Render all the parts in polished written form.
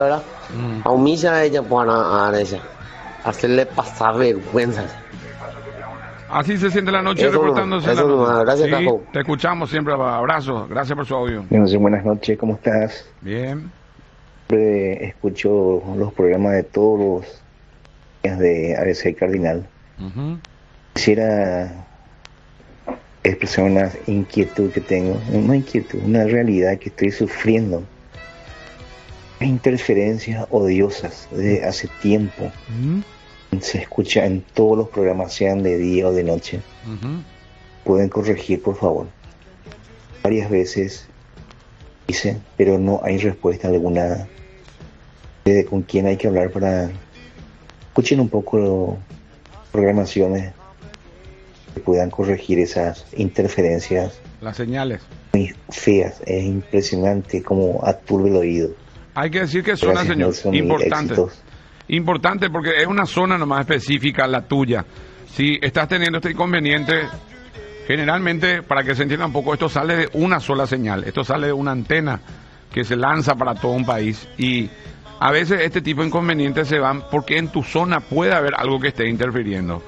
¿verdad? A humillar a ella para hacerle pasar vergüenza. Así se siente la noche reportándose. Eso nomás. Gracias, sí, Cajo. te escuchamos siempre. Abrazo. Gracias por su audio. Buenas noches, ¿cómo estás? Bien. Siempre escucho los programas de todos los días de ABC Cardinal. Quisiera expresar una inquietud que tengo, una inquietud, una realidad que estoy sufriendo. Interferencias odiosas de hace tiempo. Se escucha en todos los programas, sean de día o de noche. Pueden corregir, por favor. Varias veces hice, pero no hay respuesta alguna de con quién hay que hablar para... Escuchen un poco programaciones que puedan corregir esas interferencias. Las señales. Muy feas, es impresionante como aturbe el oído. Hay que decir que es una señal importante. Importante porque es una zona nomás específica, la tuya. Si estás teniendo este inconveniente, generalmente, para que se entienda un poco, esto sale de una sola señal. Esto sale de una antena que se lanza para todo un país. Y a veces este tipo de inconvenientes se van porque en tu zona puede haber algo que esté interfiriendo.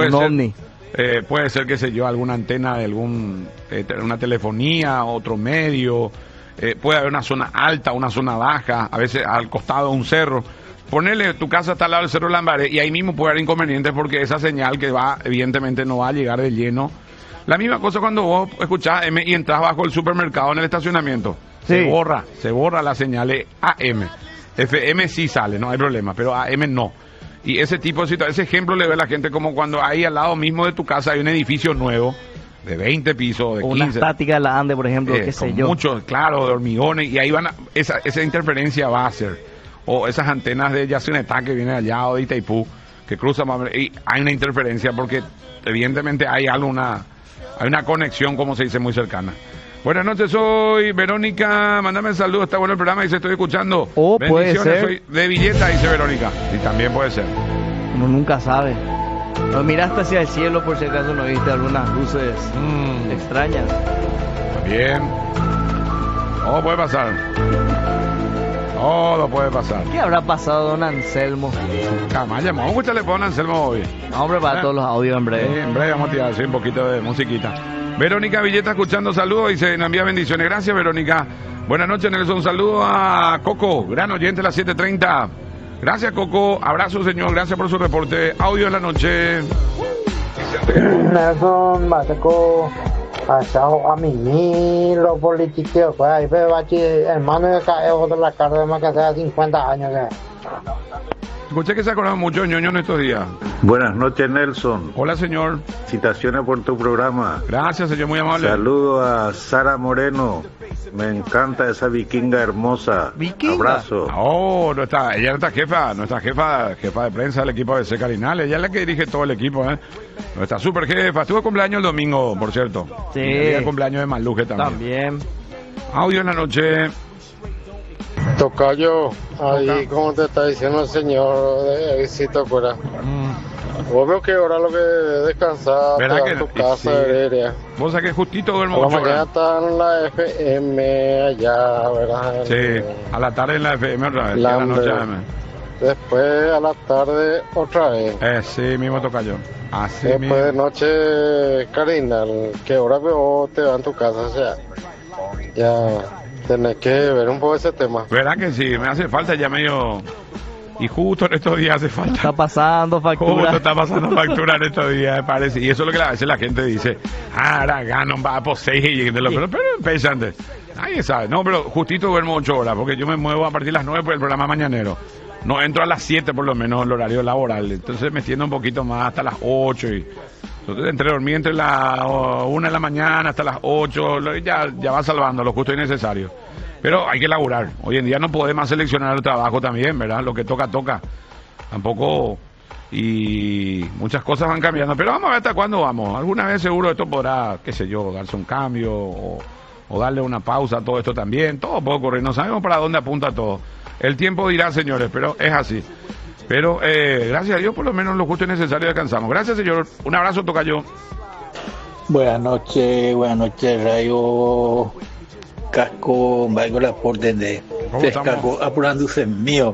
Puede ser, qué sé yo, alguna antena de una telefonía, otro medio. Puede haber una zona alta, una zona baja, a veces al costado de un cerro. Ponerle tu casa está al lado del Cerro Lambaré y ahí mismo puede haber inconvenientes porque esa señal que va, evidentemente no va a llegar de lleno. La misma cosa cuando vos escuchás AM y entras bajo el supermercado en el estacionamiento. Sí. Se borra la señal de AM. FM sí sale, no hay problema, pero AM no. Y ese tipo de situación, ese ejemplo le ve a la gente como cuando ahí al lado mismo de tu casa hay un edificio nuevo de 20 pisos, de 15. Una estática de la Ande, por ejemplo, qué sé yo. Muchos, claro, de hormigones, y ahí esa interferencia va a ser. O esas antenas de Yacinetá que vienen allá, o de Itaipú, que cruzan, y hay una interferencia porque evidentemente hay una conexión, como se dice, muy cercana. Buenas noches, soy Verónica, mándame saludos, está bueno el programa, dice, estoy escuchando. Puede ser. Soy de Villeta, dice Verónica. Y también puede ser. Uno nunca sabe. No miraste hacia el cielo por si acaso no viste algunas luces extrañas. Bien. Todo puede pasar. Todo puede pasar. ¿Qué habrá pasado, don Anselmo? Jamás llamamos. ¿Cómo usted le pone a Anselmo hoy? No, hombre, para todos los audios en breve. En breve vamos a tirar un poquito de musiquita. Verónica Villeta escuchando, saludos y se nos envía bendiciones. Gracias, Verónica. Buenas noches, Nelson. Un saludo a Coco, gran oyente a las 7:30. Gracias, Coco. Abrazo, señor. Gracias por su reporte. Audio en la noche. Nelson, Bateco, pasado a mí, los políticos, pues ahí ve bachi, hermano de caeo de la carne más que hace 50 años. Escuché que se acordaron mucho de ñoño en estos días. Buenas noches, Nelson. Hola, señor. Felicitaciones por tu programa. Gracias, señor, muy amable. Saludo a Sara Moreno. Me encanta esa vikinga hermosa. ¿Vikinga? Abrazo. Oh, ella es nuestra jefa de prensa del equipo de C Cardinal. Ella es la que dirige todo el equipo, Nuestra super jefa. Estuvo cumpleaños el domingo, por cierto. Sí. Y el cumpleaños de Maluje también. Audio en la noche. Tocayo, ahí como te está diciendo el señor de visita fuera. Vos veo que ahora lo que descansar en tu casa aérea. Vos sabés que justito duermo 8 horas. horas. Mañana está en la FM allá, ¿verdad? Sí, a la tarde en la FM otra vez. La noche después a la tarde otra vez. Sí, mismo Tocayo. Así después mismo. de noche Cardinal, que ahora veo te va en tu casa, o sea, ya tenés que ver un poco ese tema. ¿Verdad que sí? Me hace falta ya medio... Y justo en estos días hace falta. Está pasando factura. Justo está pasando factura en estos días, me parece. Y eso es lo que a veces la gente dice. Ahora gano, va por 6 y pero pensante. Nadie sabe. No, pero justito duermo 8 horas, porque yo me muevo a partir de las 9 por el programa mañanero. No entro a las 7 por lo menos el horario laboral. Entonces me extiendo un poquito más hasta las 8 y... Entonces dormí entre las 1 de la mañana hasta las 8, ya va salvando lo justo y necesario. Pero hay que laburar. Hoy en día no podemos seleccionar el trabajo también, ¿verdad? Lo que toca. Tampoco... Y muchas cosas van cambiando. Pero vamos a ver hasta cuándo vamos. Alguna vez seguro esto podrá, qué sé yo, darse un cambio o darle una pausa a todo esto también. Todo puede ocurrir. No sabemos para dónde apunta todo. El tiempo dirá, señores, pero es así. Pero gracias a Dios por lo menos lo justo y necesario descansamos. Gracias, señor. Un abrazo, tocayo. Buenas noches, Radio Casco, Valgo la Portende. Descargó apurándose mío.